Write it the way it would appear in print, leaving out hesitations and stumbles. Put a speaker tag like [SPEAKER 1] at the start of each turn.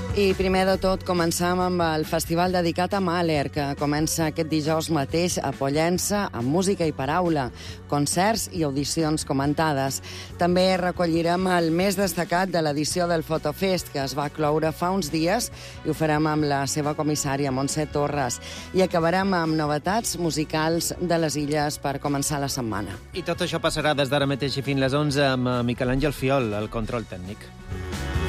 [SPEAKER 1] I primer de tot començam amb el festival dedicat a Mahler, que comença aquest dijous mateix a Pollença, amb música i paraula, concerts i audicions comentades. També recollirem el més destacat de l'edició del Fotofest, que es va cloure fa uns dies, i ho farem amb la seva comissària, Montse Torres. I acabarem amb novetats musicals de les Illes per començar la setmana.
[SPEAKER 2] I tot això passarà des d'ara mateix i fins les 11 amb Miquel Àngel Fiol, el control tècnic.